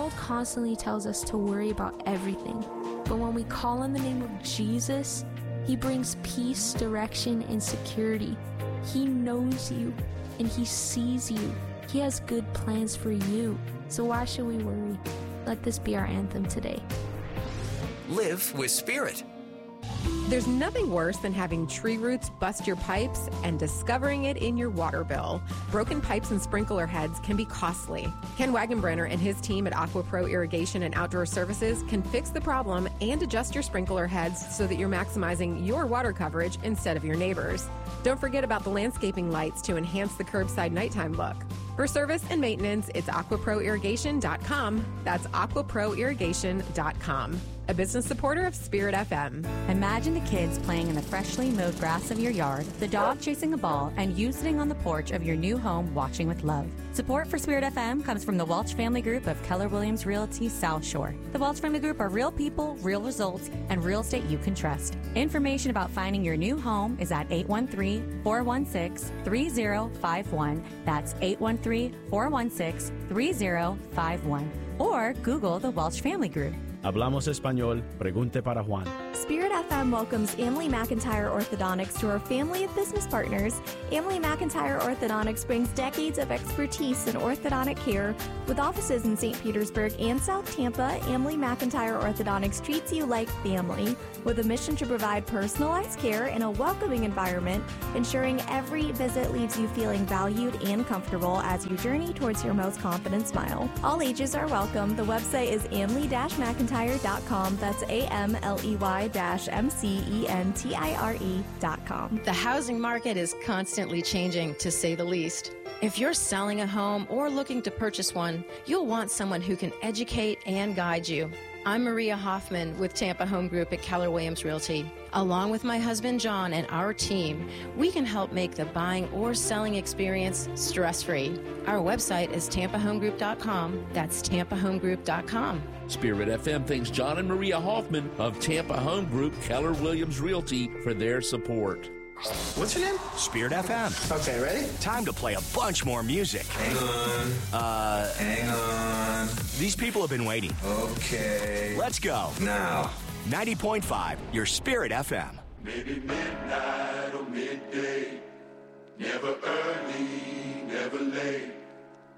world constantly tells us to worry about everything, but when we call on the name of Jesus, He brings peace, direction, and security. He knows you, and He sees you. He has good plans for you, so why should we worry? Let this be our anthem today. Live with Spirit. There's nothing worse than having tree roots bust your pipes and discovering it in your water bill. Broken pipes and sprinkler heads can be costly. Ken Wagenbrenner and his team at AquaPro Irrigation and Outdoor Services can fix the problem and adjust your sprinkler heads so that you're maximizing your water coverage instead of your neighbors. Don't forget about the landscaping lights to enhance the curbside nighttime look. For service and maintenance, it's aquaproirrigation.com. That's aquaproirrigation.com. A business supporter of Spirit FM. Imagine the kids playing in the freshly mowed grass of your yard, the dog chasing a ball, and you sitting on the porch of your new home watching with love. Support for Spirit FM comes from the Welch Family Group of Keller Williams Realty South Shore. The Welch Family Group are real people, real results, and real estate you can trust. Information about finding your new home is at 813-416-3051. That's 813-416-3051. Or Google the Welch Family Group. Hablamos español, pregunte para Juan. Spirit FM welcomes Emily McIntyre Orthodontics to our family of business partners. Emily McIntyre Orthodontics brings decades of expertise in orthodontic care. With offices in St. Petersburg and South Tampa, Emily McIntyre Orthodontics treats you like family, with a mission to provide personalized care in a welcoming environment, ensuring every visit leaves you feeling valued and comfortable as you journey towards your most confident smile. All ages are welcome. The website is amley-mcentire.com. That's AMLEY-MCENTIRE.com. The housing market is constantly changing, to say the least. If you're selling a home or looking to purchase one, you'll want someone who can educate and guide you. I'm Maria Hoffman with Tampa Home Group at Keller Williams Realty. Along with my husband John and our team, we can help make the buying or selling experience stress-free. Our website is tampahomegroup.com. That's tampahomegroup.com. Spirit FM thanks John and Maria Hoffman of Tampa Home Group Keller Williams Realty for their support. What's your name? Spirit FM. Okay, ready? Time to play a bunch more music. Hang on. These people have been waiting. Okay. Let's go. Now. 90.5, your Spirit FM. Maybe midnight or midday. Never early, never late.